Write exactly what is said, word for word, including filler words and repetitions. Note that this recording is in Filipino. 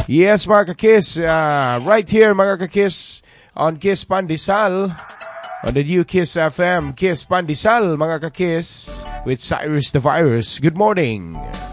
Yes, mga ka-kiss, uh, right here mga ka-kiss on Kiss Pandesal on the new Kiss F M. Kiss Pandesal mga ka-kiss with Cyrus the Virus. Good morning.